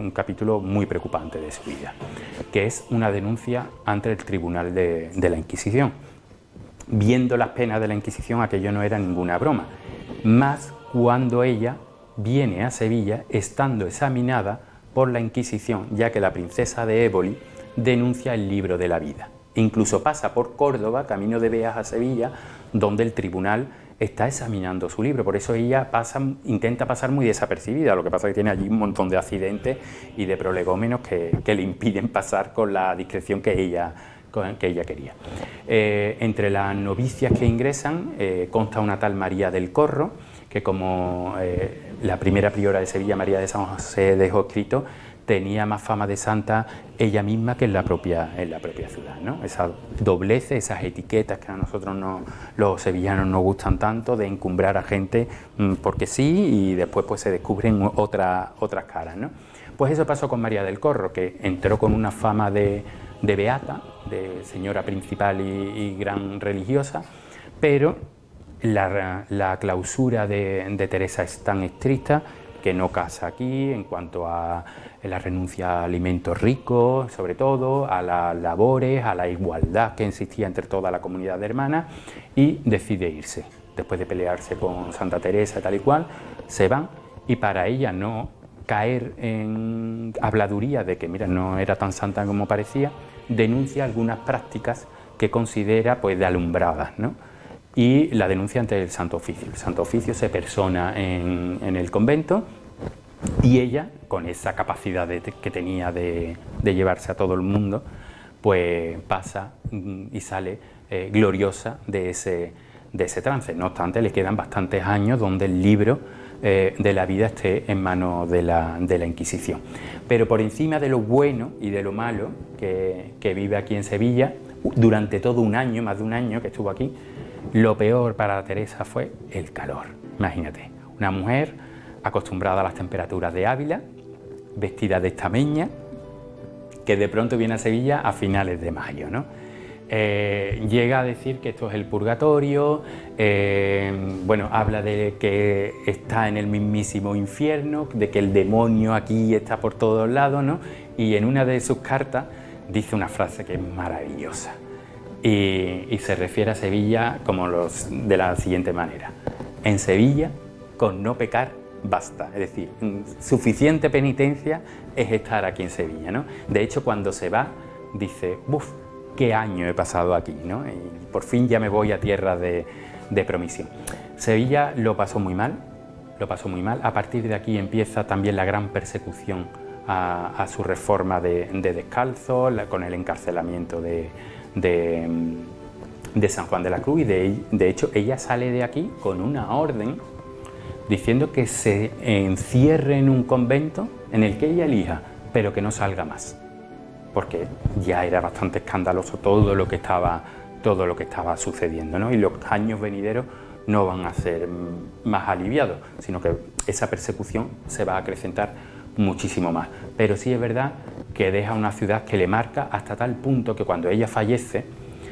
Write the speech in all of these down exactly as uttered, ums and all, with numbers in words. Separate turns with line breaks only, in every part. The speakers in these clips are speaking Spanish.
un capítulo muy preocupante de su vida, que es una denuncia ante el Tribunal de, de la Inquisición. Viendo las penas de la Inquisición, aquello no era ninguna broma, más cuando ella viene a Sevilla estando examinada por la Inquisición, ya que la princesa de Éboli denuncia el libro de la vida. Incluso pasa por Córdoba, camino de Beas a Sevilla, donde el tribunal está examinando su libro. Por eso ella pasa, intenta pasar muy desapercibida. Lo que pasa es que tiene allí un montón de accidentes y de prolegómenos que, que le impiden pasar con la discreción que ella, que ella quería. Eh, entre las novicias que ingresan eh, consta una tal María del Corro, que como eh, la primera priora de Sevilla, María de San José, dejó escrito, tenía más fama de santa ella misma que en la propia, en la propia ciudad, ¿no? Esa doblez, esas etiquetas que a nosotros no, los sevillanos nos gustan tanto, de encumbrar a gente mmm, porque sí, y después pues se descubren otra, otras caras, ¿no? Pues eso pasó con María del Corro, que entró con una fama de, de beata, de señora principal y, y gran religiosa, pero la, la clausura de, de Teresa es tan estricta que no casa aquí en cuanto a la renuncia a alimentos ricos, sobre todo, a las labores, a la igualdad que existía entre toda la comunidad de hermanas, y decide irse. Después de pelearse con Santa Teresa y tal y cual, se van, y para ella no caer en habladuría de que, mira, no era tan santa como parecía, denuncia algunas prácticas que considera pues de alumbradas, ¿no? Y la denuncia ante el Santo Oficio. El Santo Oficio se persona en, en el convento, y ella, con esa capacidad de, que tenía de, de llevarse a todo el mundo, pues pasa y sale eh, gloriosa de ese, de ese trance. No obstante, le quedan bastantes años donde el libro eh, de la vida esté en manos de la, de la Inquisición. Pero por encima de lo bueno y de lo malo que, que vive aquí en Sevilla, durante todo un año, más de un año que estuvo aquí, lo peor para Teresa fue el calor. Imagínate, una mujer acostumbrada a las temperaturas de Ávila, vestida de estameña, que de pronto viene a Sevilla a finales de mayo, ¿no? Eh, llega a decir que esto es el purgatorio, eh, bueno, habla de que está en el mismísimo infierno, de que el demonio aquí está por todos lados, ¿no? Y en una de sus cartas dice una frase que es maravillosa. Y, y se refiere a Sevilla como los, de la siguiente manera: en Sevilla, con no pecar basta, es decir, suficiente penitencia es estar aquí en Sevilla, ¿no? De hecho, cuando se va, dice, ¡buf! ¡Qué año he pasado aquí!, ¿no? Y por fin ya me voy a tierra de, de promisión. Sevilla lo pasó muy mal, lo pasó muy mal. A partir de aquí empieza también la gran persecución a, a su reforma de, de descalzo, la, con el encarcelamiento de De, de San Juan de la Cruz, y de, de hecho ella sale de aquí con una orden diciendo que se encierre en un convento en el que ella elija, pero que no salga más, porque ya era bastante escandaloso todo lo que estaba, todo lo que estaba sucediendo, ¿no? Y los años venideros no van a ser más aliviados, sino que esa persecución se va a acrecentar muchísimo más. Pero sí es verdad que deja una ciudad que le marca hasta tal punto que cuando ella fallece,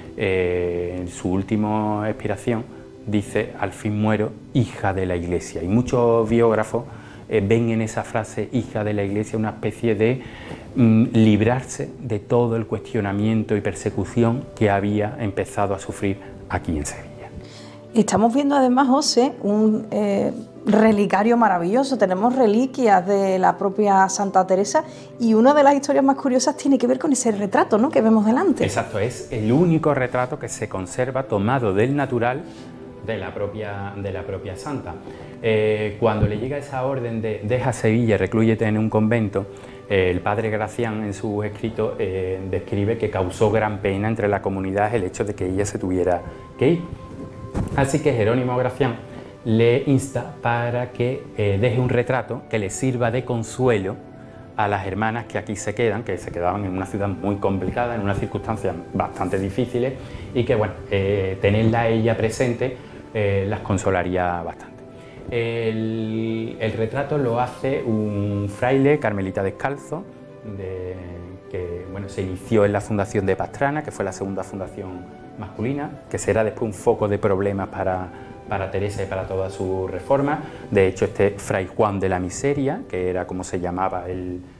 eh, en su última expiración, dice: al fin muero, hija de la Iglesia. Y muchos biógrafos eh, ven en esa frase, hija de la Iglesia, una especie de mm, librarse de todo el cuestionamiento y persecución que había empezado a sufrir aquí en Sevilla.
Estamos viendo además, José, un eh, relicario maravilloso. Tenemos reliquias de la propia Santa Teresa, y una de las historias más curiosas tiene que ver con ese retrato, ¿no?, que vemos delante.
Exacto, es el único retrato que se conserva tomado del natural de la propia, de la propia santa. Eh, cuando le llega esa orden de deja Sevilla, reclúyete en un convento, eh, el padre Gracián en sus escritos eh, describe que causó gran pena entre la comunidad el hecho de que ella se tuviera que ir. Así que Jerónimo Gracián le insta para que eh, deje un retrato que le sirva de consuelo a las hermanas que aquí se quedan, que se quedaban en una ciudad muy complicada, en unas circunstancias bastante difíciles, y que, bueno, eh, tenerla a ella presente eh, las consolaría bastante. El, el retrato lo hace un fraile carmelita descalzo, de, que bueno, se inició en la fundación de Pastrana, que fue la segunda fundación masculina, que será después un foco de problemas para, para Teresa y para toda su reforma. De hecho, este fray Juan de la Miseria, que era como se llamaba el,